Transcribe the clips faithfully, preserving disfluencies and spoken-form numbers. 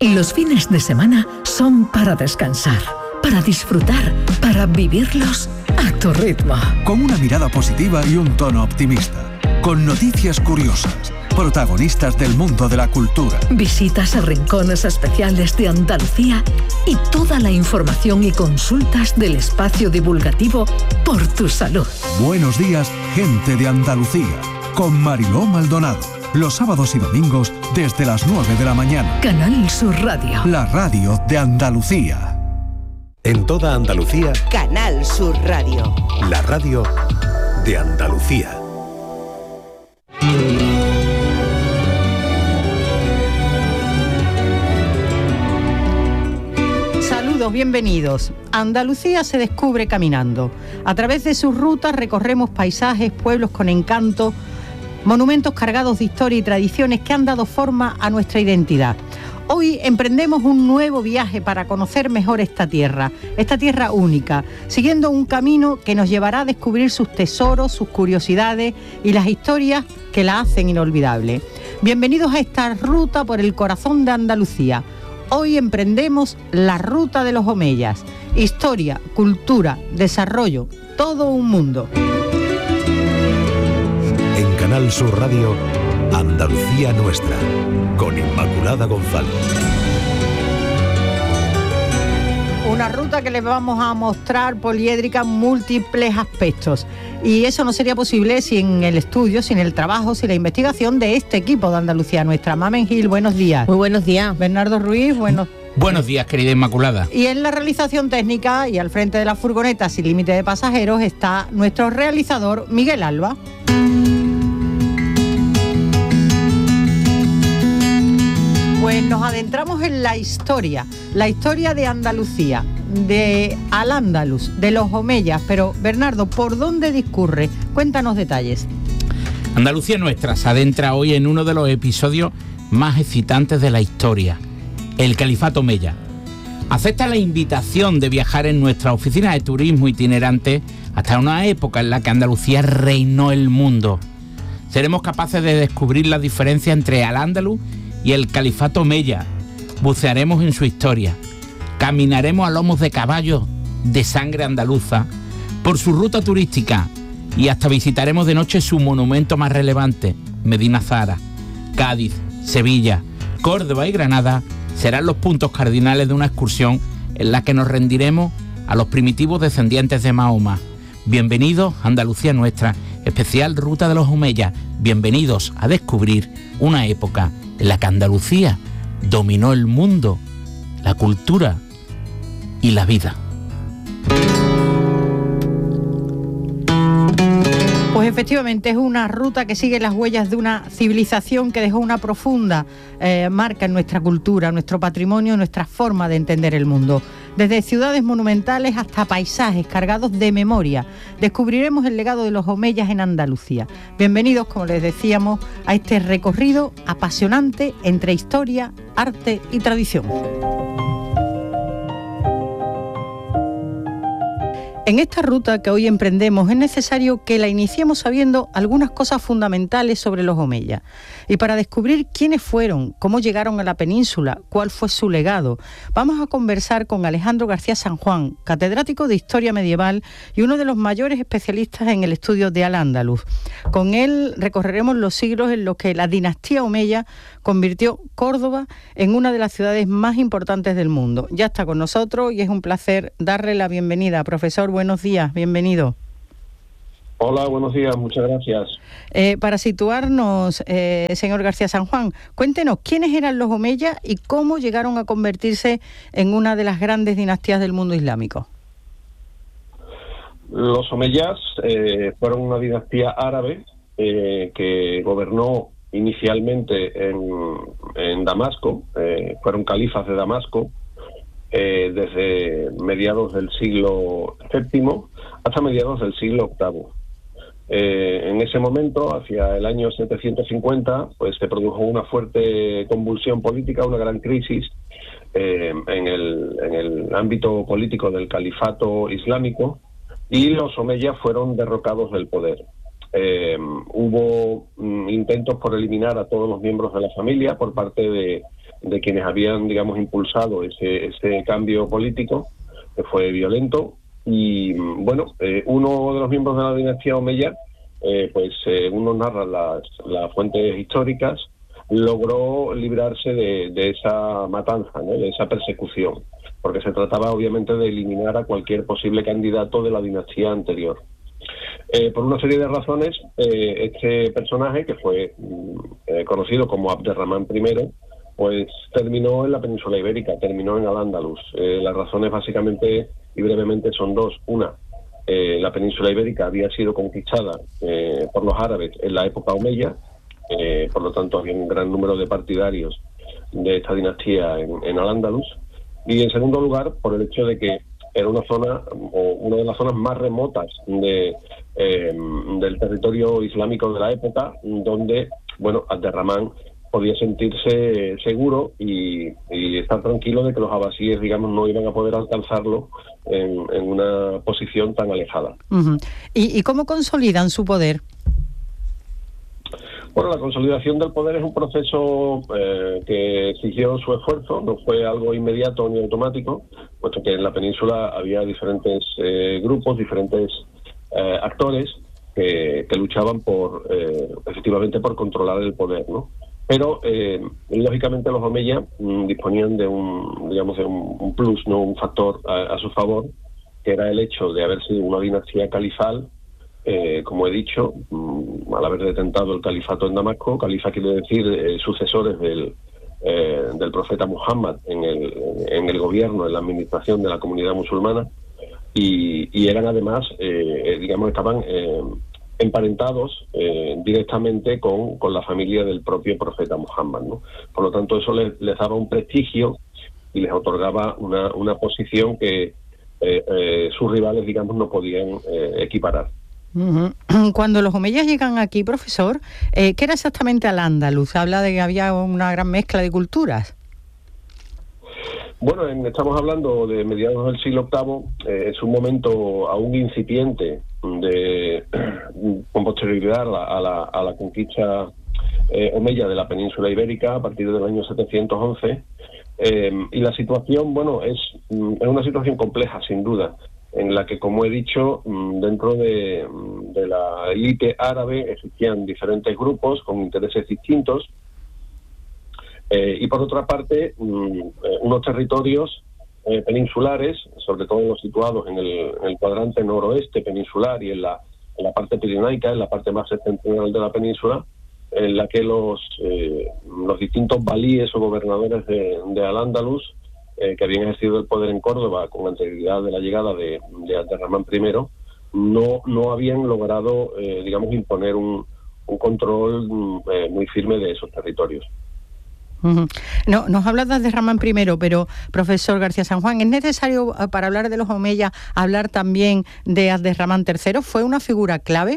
Los fines de semana son para descansar, para disfrutar, para vivirlos a tu ritmo. Con una mirada positiva y un tono optimista. Con noticias curiosas, protagonistas del mundo de la cultura. Visitas a rincones especiales de Andalucía y toda la información y consultas del espacio divulgativo Por tu Salud. Buenos días, gente de Andalucía, con Mariló Maldonado. Los sábados y domingos desde las nueve de la mañana. Canal Sur Radio. La radio de Andalucía. En toda Andalucía, Canal Sur Radio. La radio de Andalucía. Saludos, bienvenidos. Andalucía se descubre caminando. A través de sus rutas recorremos paisajes, pueblos con encanto, monumentos cargados de historia y tradiciones que han dado forma a nuestra identidad. Hoy emprendemos un nuevo viaje para conocer mejor esta tierra, esta tierra única, siguiendo un camino que nos llevará a descubrir sus tesoros, sus curiosidades y las historias que la hacen inolvidable. Bienvenidos a esta ruta por el corazón de Andalucía. Hoy emprendemos la ruta de los Omeyas. Historia, cultura, desarrollo, todo un mundo. En Canal Sur Radio, Andalucía Nuestra, con Inmaculada González. Una ruta que les vamos a mostrar poliédrica en múltiples aspectos. Y eso no sería posible sin el estudio, sin el trabajo, sin la investigación de este equipo de Andalucía Nuestra. Mamen Gil, buenos días. Muy buenos días. Bernardo Ruiz, buenos Buenos días, querida Inmaculada. Y en la realización técnica y al frente de la furgoneta sin límite de pasajeros está nuestro realizador Miguel Alba. Pues nos adentramos en la historia, la historia de Andalucía, de Al-Ándalus, de los Omeyas. Pero, Bernardo, ¿por dónde discurre? Cuéntanos detalles. Andalucía Nuestra se adentra hoy en uno de los episodios más excitantes de la historia, el Califato Omeya. Acepta la invitación de viajar en nuestra oficina de turismo itinerante hasta una época en la que Andalucía reinó el mundo. Seremos capaces de descubrir la diferencia entre Al-Ándalus y el Califato Omeya. Bucearemos en su historia, caminaremos a lomos de caballos de sangre andaluza por su ruta turística y hasta visitaremos de noche su monumento más relevante, Medina Zahara. Cádiz, Sevilla, Córdoba y Granada serán los puntos cardinales de una excursión en la que nos rendiremos a los primitivos descendientes de Mahoma. Bienvenidos a Andalucía Nuestra, especial Ruta de los Omeyas. Bienvenidos a descubrir una época en la que Andalucía dominó el mundo, la cultura y la vida. Pues efectivamente es una ruta que sigue las huellas de una civilización que dejó una profunda eh, marca en nuestra cultura, nuestro patrimonio, nuestra forma de entender el mundo. Desde ciudades monumentales hasta paisajes cargados de memoria, descubriremos el legado de los Omeyas en Andalucía. Bienvenidos, como les decíamos, a este recorrido apasionante entre historia, arte y tradición. En esta ruta que hoy emprendemos es necesario que la iniciemos sabiendo algunas cosas fundamentales sobre los Omeyas. Y para descubrir quiénes fueron, cómo llegaron a la península, cuál fue su legado, vamos a conversar con Alejandro García San Juan, catedrático de Historia Medieval y uno de los mayores especialistas en el estudio de Al-Ándalus. Con él recorreremos los siglos en los que la dinastía Omeya convirtió Córdoba en una de las ciudades más importantes del mundo. Ya está con nosotros y es un placer darle la bienvenida. Profesor, buenos días, bienvenido. Hola, buenos días, muchas gracias. Eh, para situarnos, eh, señor García San Juan, cuéntenos quiénes eran los Omeyas y cómo llegaron a convertirse en una de las grandes dinastías del mundo islámico. Los Omeyas eh, fueron una dinastía árabe eh, que gobernó inicialmente en, en Damasco, eh, fueron califas de Damasco, eh, desde mediados del siglo séptimo hasta mediados del siglo octavo. Eh, en ese momento, hacia el año setecientos cincuenta, pues se produjo una fuerte convulsión política, una gran crisis eh, en, el, en el ámbito político del califato islámico, y los Omeyas fueron derrocados del poder. Eh, hubo mm, intentos por eliminar a todos los miembros de la familia por parte de de quienes habían, digamos, impulsado ese, ese cambio político, que fue violento. Y bueno, eh, uno de los miembros de la dinastía omeya, eh, pues eh, uno narra las, las fuentes históricas, logró librarse de, de esa matanza, ¿no?, de esa persecución, porque se trataba obviamente de eliminar a cualquier posible candidato de la dinastía anterior. Eh, por una serie de razones, eh, este personaje, que fue eh, conocido como Abderramán primero, pues terminó en la península ibérica, terminó en Al-Ándalus. Eh, las razones básicamente y brevemente son dos. Una, eh, la península ibérica había sido conquistada eh, por los árabes en la época omeya, eh, por lo tanto había un gran número de partidarios de esta dinastía en, en Al-Ándalus. Y en segundo lugar, por el hecho de que era una zona, o una de las zonas más remotas de, eh, del territorio islámico de la época, donde, bueno, Abderramán podía sentirse seguro y, y estar tranquilo de que los abasíes, digamos, no iban a poder alcanzarlo en, en una posición tan alejada. Uh-huh. ¿Y, ¿Y cómo consolidan su poder? Bueno, la consolidación del poder es un proceso eh, que exigió su esfuerzo, no fue algo inmediato ni automático, puesto que en la península había diferentes eh, grupos, diferentes eh, actores que, que luchaban por, eh, efectivamente, por controlar el poder, ¿no? Pero, eh, lógicamente, los omeya mm, disponían de un, digamos, de un, un plus, no, un factor a, a su favor, que era el hecho de haber sido una dinastía califal. Eh, como he dicho, mmm, al haber detentado el califato en Damasco, califa quiere decir eh, sucesores del, eh, del profeta Muhammad en el, en el gobierno, en la administración de la comunidad musulmana, y, y eran además, eh, digamos, estaban eh, emparentados eh, directamente con, con la familia del propio profeta Muhammad, ¿no? Por lo tanto, eso les, les daba un prestigio y les otorgaba una, una posición que eh, eh, sus rivales, digamos, no podían eh, equiparar. Cuando los omeyas llegan aquí, profesor, eh, ¿qué era exactamente Al-Ándalus? Habla de que había una gran mezcla de culturas. Bueno, en, estamos hablando de mediados del siglo octavo, eh, es un momento aún incipiente de, con posterioridad a la, a la, a la conquista eh, omeya de la península ibérica a partir del año setecientos once, eh, y la situación, bueno, es, es una situación compleja, sin duda, en la que, como he dicho, dentro de, de la élite árabe existían diferentes grupos con intereses distintos, eh, y por otra parte, unos territorios eh, peninsulares, sobre todo los situados en el, en el cuadrante noroeste peninsular y en la, en la parte pirenaica, en la parte más septentrional de la península, en la que los, eh, los distintos valíes o gobernadores de, de Al-Ándalus, Eh, que habían ejercido el poder en Córdoba con anterioridad de la llegada de, de Abderramán primero, no, no habían logrado, eh, digamos, imponer un, un control eh, muy firme de esos territorios. Uh-huh. No, nos habla de Abderramán primero, pero, profesor García San Juan, ¿es necesario, para hablar de los omeyas, hablar también de Abderramán tercero? ¿Fue una figura clave?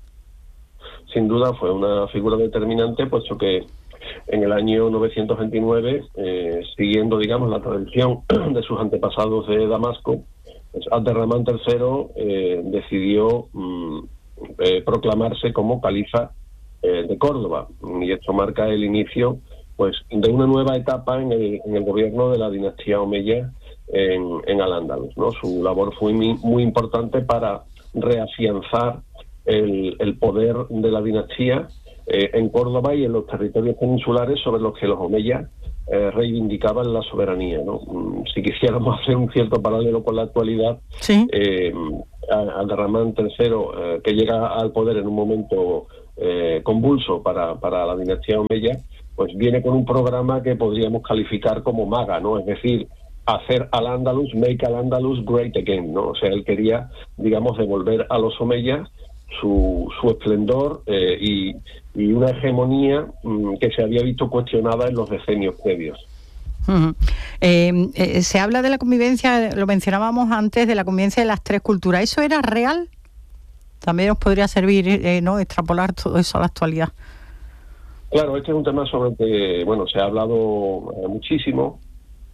Sin duda fue una figura determinante, puesto que en el año novecientos veintinueve, eh, siguiendo, digamos, la tradición de sus antepasados de Damasco, pues Abderramán tercero eh, decidió mm, eh, proclamarse como califa eh, de Córdoba, y esto marca el inicio, pues, de una nueva etapa en el, en el gobierno de la dinastía omeya en, en Al-Ándalus, ¿no? Su labor fue muy, muy importante para reafianzar el, el poder de la dinastía Eh, en Córdoba y en los territorios peninsulares sobre los que los omeyas eh, reivindicaban la soberanía, ¿no? Si quisiéramos hacer un cierto paralelo con la actualidad, ¿sí? eh, Abderramán tercero, eh, que llega al poder en un momento eh, convulso para, para la dinastía omeya, pues viene con un programa que podríamos calificar como MAGA, ¿no? Es decir, hacer Al-Ándalus, make Al-Ándalus great again, ¿no? O sea, él quería, digamos, devolver a los omeyas su, su esplendor eh, y, y una hegemonía mmm, que se había visto cuestionada en los decenios previos. Uh-huh. eh, eh, se habla de la convivencia, lo mencionábamos antes, de la convivencia de las tres culturas. ¿Eso era real? También nos podría servir, eh, ¿no?, extrapolar todo eso a la actualidad. Claro, este es un tema sobre el que, bueno, se ha hablado eh, muchísimo.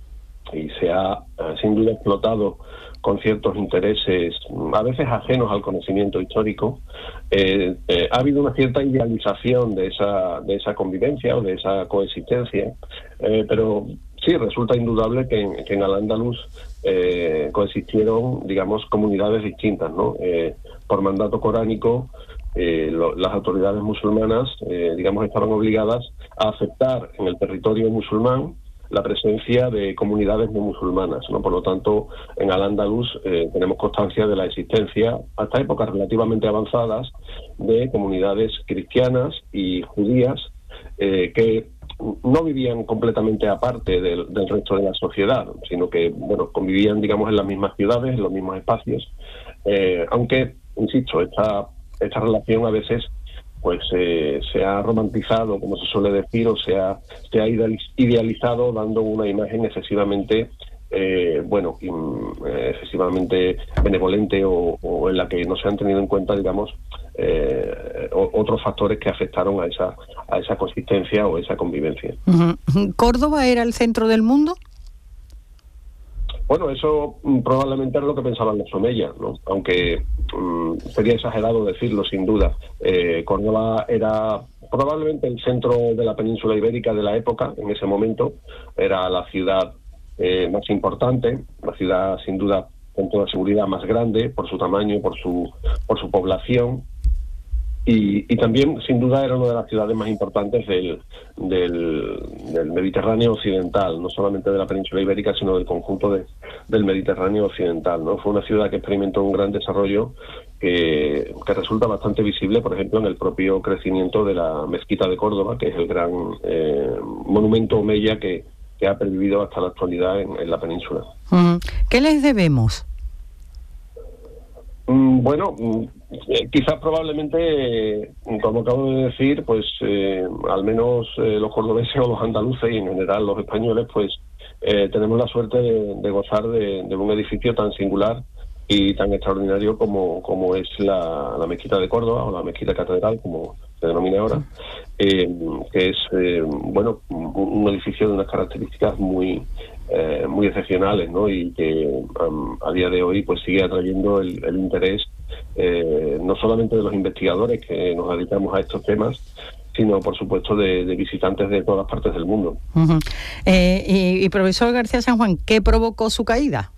y se ha eh, sin duda explotado con ciertos intereses a veces ajenos al conocimiento histórico, eh, eh, ha habido una cierta idealización de esa de esa convivencia o de esa coexistencia, eh, pero sí resulta indudable que en, que en Al-Ándalus eh, coexistieron, digamos, comunidades distintas, ¿no? Eh, por mandato coránico, eh, lo, las autoridades musulmanas, eh, digamos, estaban obligadas a aceptar en el territorio musulmán la presencia de comunidades no musulmanas, ¿no? Por lo tanto, en Al-Ándalus eh, tenemos constancia de la existencia, hasta épocas relativamente avanzadas, de comunidades cristianas y judías eh, que no vivían completamente aparte del, del resto de la sociedad, sino que, bueno, convivían, digamos, en las mismas ciudades, en los mismos espacios, eh, aunque, insisto, esta, esta relación a veces pues eh, se ha romantizado, como se suele decir, o se ha, se ha idealizado, dando una imagen excesivamente, eh, bueno, eh, excesivamente benevolente o, o en la que no se han tenido en cuenta, digamos, eh, otros factores que afectaron a esa, a esa consistencia o esa convivencia. Uh-huh. ¿Córdoba era el centro del mundo? Bueno, eso mm, probablemente era lo que pensaban los omeyas, ¿no? Aunque mm, sería exagerado decirlo, sin duda. Eh, Córdoba era probablemente el centro de la península ibérica de la época, en ese momento. Era la ciudad eh, más importante, la ciudad sin duda con toda seguridad más grande por su tamaño, por su, por su población. Y, y también, sin duda, era una de las ciudades más importantes del, del, del Mediterráneo occidental, no solamente de la península ibérica, sino del conjunto de, del Mediterráneo occidental, ¿no? Fue una ciudad que experimentó un gran desarrollo que, que resulta bastante visible, por ejemplo, en el propio crecimiento de la mezquita de Córdoba, que es el gran eh, monumento omeya que, que ha pervivido hasta la actualidad en, en la península. ¿Qué les debemos? Bueno, eh, quizás probablemente, eh, como acabo de decir, pues eh, al menos eh, los cordobeses o los andaluces y en general los españoles, pues eh, tenemos la suerte de, de gozar de, de un edificio tan singular y tan extraordinario como, como es la, la mezquita de Córdoba o la mezquita catedral, como se denomina ahora, eh, que es, eh, bueno, un edificio de unas características muy... Eh, muy excepcionales, ¿no? Y que um, a día de hoy pues sigue atrayendo el, el interés eh, no solamente de los investigadores que nos dedicamos a estos temas, sino por supuesto de, de visitantes de todas partes del mundo. Uh-huh. eh, y, y profesor García San Juan, ¿qué provocó su caída?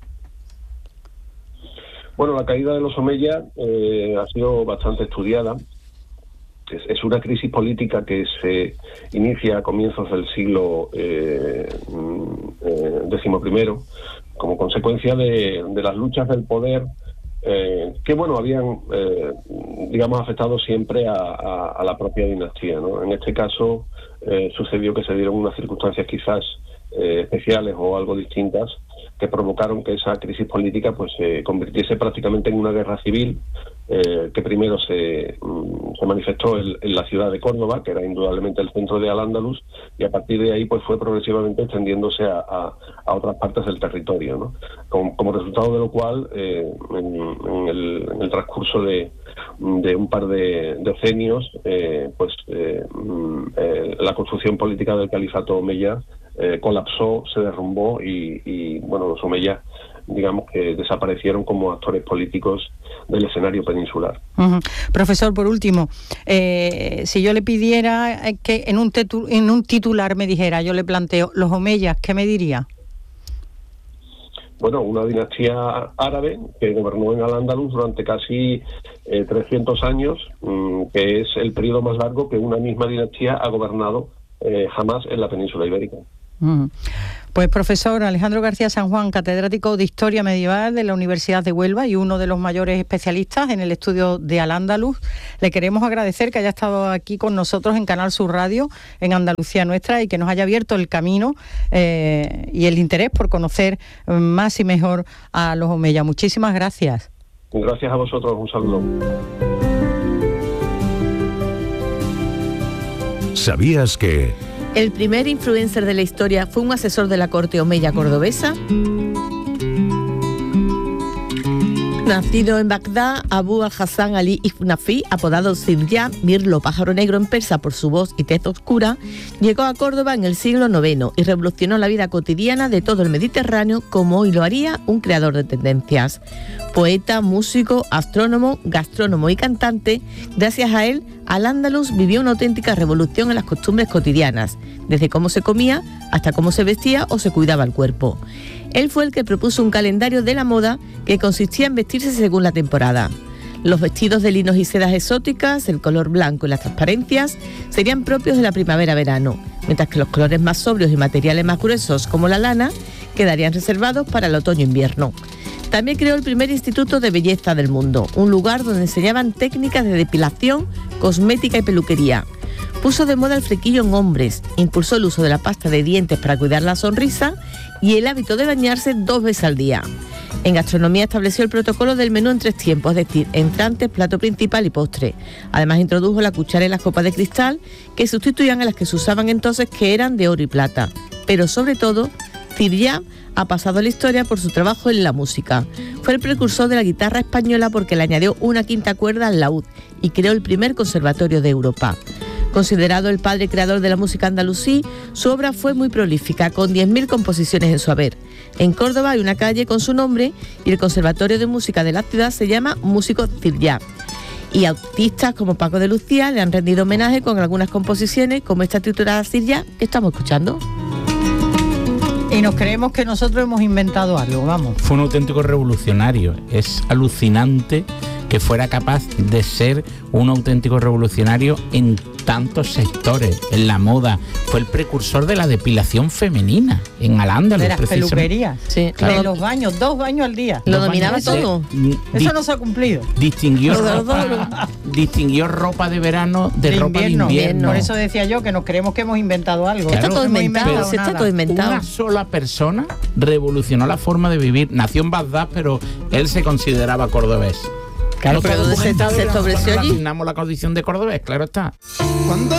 Bueno, la caída de los omeyas eh, ha sido bastante estudiada. Es una crisis política que se inicia a comienzos del siglo eh, eh, décimo primero, como consecuencia de, de las luchas del poder eh, que, bueno, habían, eh, digamos, afectado siempre a, a, a la propia dinastía, ¿no? En este caso eh, sucedió que se dieron unas circunstancias quizás eh, especiales o algo distintas que provocaron que esa crisis política pues se convirtiese prácticamente en una guerra civil, eh, que primero se, mm, se manifestó en, en la ciudad de Córdoba, que era indudablemente el centro de Al-Ándalus, y a partir de ahí pues fue progresivamente extendiéndose a, a, a otras partes del territorio, ¿no? Como, como resultado de lo cual, eh, en, en, el, en el transcurso de, de un par de decenios, eh, pues eh, eh, la construcción política del califato omeya Eh, colapsó, se derrumbó y, y bueno, los omeyas, digamos que desaparecieron como actores políticos del escenario peninsular. Uh-huh. Profesor, por último, eh, si yo le pidiera que en un, tetu- en un titular me dijera, yo le planteo los omeyas, ¿qué me diría? Bueno, una dinastía árabe que gobernó en Al-Ándalus durante casi eh, trescientos años, mmm, que es el periodo más largo que una misma dinastía ha gobernado eh, jamás en la península ibérica. Pues profesor Alejandro García San Juan, catedrático de Historia Medieval de la Universidad de Huelva y uno de los mayores especialistas en el estudio de Al-Ándalus, le queremos agradecer que haya estado aquí con nosotros en Canal Sur Radio, en Andalucía Nuestra, y que nos haya abierto el camino eh, y el interés por conocer más y mejor a los omeyas. Muchísimas gracias. Gracias a vosotros, un saludo. ¿Sabías que el primer influencer de la historia fue un asesor de la corte omeya cordobesa? Nacido en Bagdad, Abu al-Hassan Ali ibn Nafi, apodado Zirya, mirlo pájaro negro en persa por su voz y tez oscura, llegó a Córdoba en el siglo noveno y revolucionó la vida cotidiana de todo el Mediterráneo como hoy lo haría un creador de tendencias. Poeta, músico, astrónomo, gastrónomo y cantante, gracias a él, Al-Ándalus vivió una auténtica revolución en las costumbres cotidianas, desde cómo se comía hasta cómo se vestía o se cuidaba el cuerpo. Él fue el que propuso un calendario de la moda que consistía en vestirse según la temporada. Los vestidos de linos y sedas exóticas, el color blanco y las transparencias serían propios de la primavera-verano, mientras que los colores más sobrios y materiales más gruesos, como la lana, quedarían reservados para el otoño-invierno. También creó el primer instituto de belleza del mundo, un lugar donde enseñaban técnicas de depilación, cosmética y peluquería. Puso de moda el flequillo en hombres, impulsó el uso de la pasta de dientes para cuidar la sonrisa y el hábito de bañarse dos veces al día. En gastronomía estableció el protocolo del menú en tres tiempos, es decir, entrantes, plato principal y postre. Además introdujo la cuchara y las copas de cristal que sustituían a las que se usaban entonces, que eran de oro y plata. Pero sobre todo, Zirya ha pasado a la historia por su trabajo en la música. Fue el precursor de la guitarra española porque le añadió una quinta cuerda al laúd y creó el primer conservatorio de Europa. Considerado el padre creador de la música andalusí, su obra fue muy prolífica, con diez mil composiciones en su haber. En Córdoba hay una calle con su nombre y el Conservatorio de Música de la ciudad se llama Músico Zirya. Y artistas como Paco de Lucía le han rendido homenaje con algunas composiciones, como esta titulada Zirya que estamos escuchando. Y nos creemos que nosotros hemos inventado algo, vamos. Fue un auténtico revolucionario. Es alucinante que fuera capaz de ser un auténtico revolucionario en tantos sectores, en la moda. Fue el precursor de la depilación femenina en Al-Ándalus. De las peluquerías, sí, claro. De los baños, dos baños al día. Lo dominaba todo. De, Eso no se ha cumplido. Distinguió ropa, distinguió ropa de verano de, de ropa invierno. de invierno. Por eso decía yo que nos creemos que hemos inventado algo. Claro, está todo no inventado, inventado se está todo inventado. Una sola persona revolucionó la forma de vivir. Nació en Bagdad, pero él se consideraba cordobés. Claro, pero ¿dónde se, se estableció allí? Asignamos la condición de cordobés, claro está. Cuando